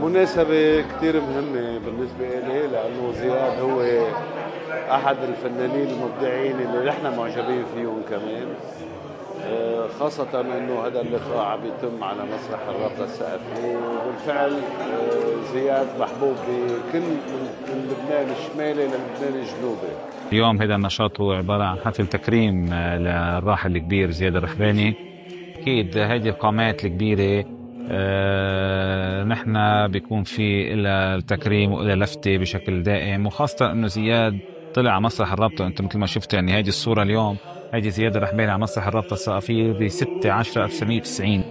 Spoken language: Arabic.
مناسبة كتير مهمة بالنسبة إلي، لأنه زياد هو أحد الفنانين المبدعين اللي نحن معجبين فيهم كمان. خاصة أنه هذا اللقاء عم يتم على مسرح الرابطة الثقافية، وبالفعل زياد محبوب بكل من لبنان الشمالي للبنان الجنوبي. اليوم هذا النشاط هو عبارة عن حفل تكريم للراحل الكبير زياد الرحباني. أكيد هذه القامات الكبيرة نحن بيكون في إلى التكريم وإلى لفتة بشكل دائم، وخاصة أنه زياد طلع على مسرح الرابطة. أنت مثل ما شفت يعني هذه الصورة اليوم، هذه زياد الرحباني على مسرح الرابطة الثقافية ب 6/10/1990.